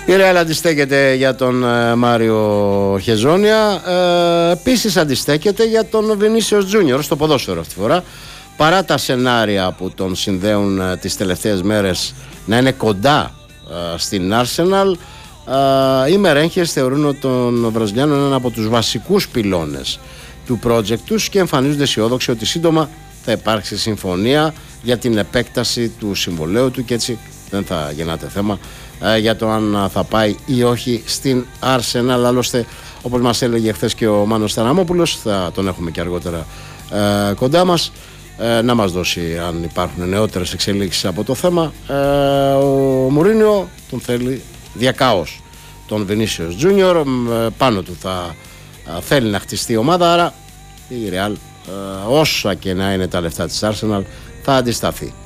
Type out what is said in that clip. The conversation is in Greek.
Η Ρεάλ αντιστέκεται για τον Μάριο Χεζόνια. Επίσης αντιστέκεται για τον Βινίσιος Τζούνιορ στο ποδόσφαιρο αυτή τη φορά. Παρά τα σενάρια που τον συνδέουν τις τελευταίες μέρες να είναι κοντά στην Arsenal, οι μερέγχες θεωρούν ότι τον Βραζιλιάνο είναι ένα από τους βασικούς πυλώνες του project τους και εμφανίζονται αισιόδοξοι ότι σύντομα θα υπάρξει συμφωνία για την επέκταση του συμβολαίου του και έτσι δεν θα γεννάται θέμα για το αν θα πάει ή όχι στην Arsenal. Άλλωστε, όπως μας έλεγε χθες και ο Μάνος Σταραμόπουλος, θα τον έχουμε και αργότερα κοντά μας, να μας δώσει αν υπάρχουν νεότερες εξελίξεις από το θέμα. Ο Μουρίνιο τον θέλει διακάως τον Βινίσιος Τζούνιορ, πάνω του θα θέλει να χτιστεί η ομάδα, άρα η Real όσα και να είναι τα λεφτά της Arsenal θα αντισταθεί.